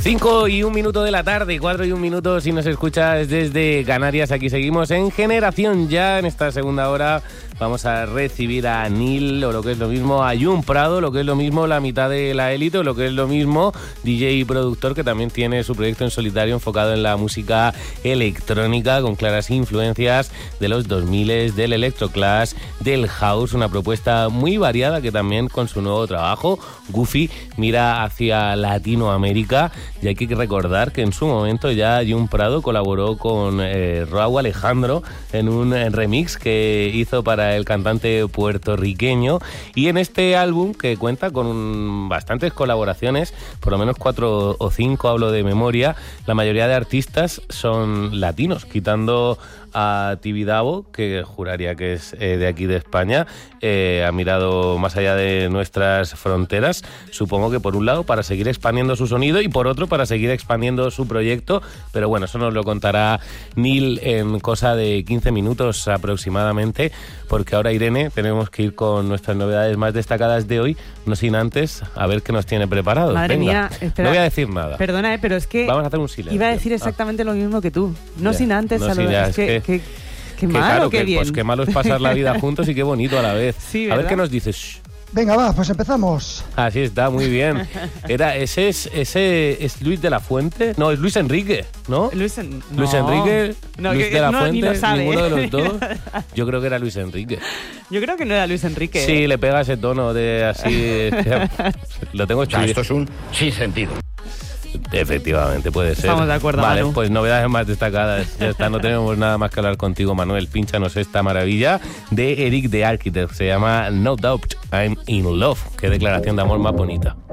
5 y 1 minuto de la tarde, 4 y 1 minuto si nos escuchas desde Canarias. Aquí seguimos en Generación Ya. En esta segunda hora vamos a recibir a Neil, o lo que es lo mismo, a Jun Prado, lo que es lo mismo, la mitad de la élite, o lo que es lo mismo, DJ y productor, que también tiene su proyecto en solitario enfocado en la música electrónica, con claras influencias de los 2000, del electroclash, del house, una propuesta muy variada que también con su nuevo trabajo, Goofy, mira hacia Latinoamérica. Y hay que recordar que en su momento ya Jun Prado colaboró con Rauw Alejandro en un remix que hizo para el cantante puertorriqueño, y en este álbum, que cuenta con bastantes colaboraciones, por lo menos 4 o 5 hablo de memoria, la mayoría de artistas son latinos, quitando a Tibidabo, que juraría que es de aquí de España. Ha mirado más allá de nuestras fronteras, supongo que por un lado para seguir expandiendo su sonido y por otro para seguir expandiendo su proyecto, pero bueno, eso nos lo contará Neil en cosa de 15 minutos aproximadamente, porque ahora, Irene, tenemos que ir con nuestras novedades más destacadas de hoy, no sin antes a ver qué nos tiene preparado. Madre Venga, mía, espera, no voy a decir nada. Perdona, pero es que vamos a hacer un silencio. iba a decir exactamente lo mismo que tú. No Ya, sin antes no saludar. sin- Es que qué malo, claro, qué bien. Pues qué malo es pasar la vida juntos y qué bonito a la vez. Sí, a ver ¿verdad? qué nos dices. Venga, va, pues empezamos. Así está, muy bien. Ese es Luis de la Fuente. No, es Luis Enrique, ¿no? Luis Luis Enrique, No, Luis que- de la no, Fuente, ni lo sabe, ninguno de ¿eh? los dos. Yo creo que era Luis Enrique. Yo creo que no era Luis Enrique. Sí, le pega ese tono de así. Lo tengo chulo. Esto es un sinsentido. Efectivamente, puede ser. Estamos de acuerdo, Vale, Manu. pues novedades más destacadas. Ya está, no tenemos nada más que hablar contigo, Manuel. Pínchanos esta maravilla de Eric the Architect. Se llama No Doubt I'm in Love. Qué declaración de amor más bonita.